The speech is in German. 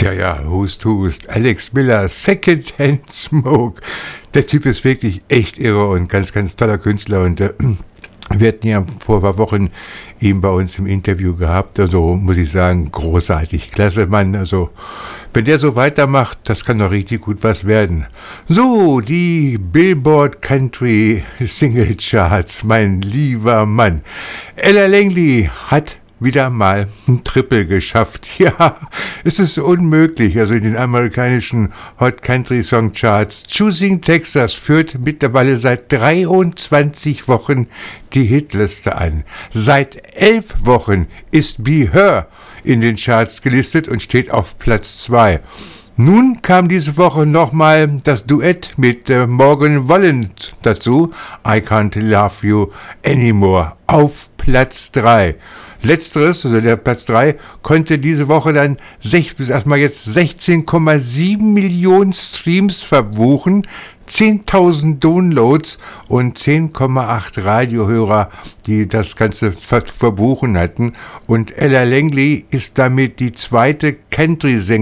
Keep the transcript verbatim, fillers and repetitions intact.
Ja, ja, Hust, Hust. Alex Miller, Secondhand Smoke. Der Typ ist wirklich echt irre und ganz, ganz toller Künstler. Und äh, wir hatten ja vor ein paar Wochen ihn bei uns im Interview gehabt. Also muss ich sagen, großartig. Klasse Mann. Also wenn der so weitermacht, das kann doch richtig gut was werden. So, die Billboard Country Single Charts, mein lieber Mann. Ella Langley hat wieder mal ein Triple geschafft. Ja, es ist unmöglich. Also in den amerikanischen Hot Country Song Charts. Choosing Texas führt mittlerweile seit dreiundzwanzig Wochen die Hitliste an. Seit elf Wochen ist Be Her in den Charts gelistet und steht auf Platz zwei. Nun kam diese Woche nochmal das Duett mit äh, Morgan Wallen dazu. I Can't Love You Anymore auf Platz drei. Letzteres, also der Platz drei, konnte diese Woche dann sech, bis erstmal jetzt sechzehn Komma sieben Millionen Streams verbuchen, zehntausend Downloads und zehn Komma acht Radiohörer, die das Ganze ver- verbuchen hatten. Und Ella Langley ist damit die zweite Country-Sängerin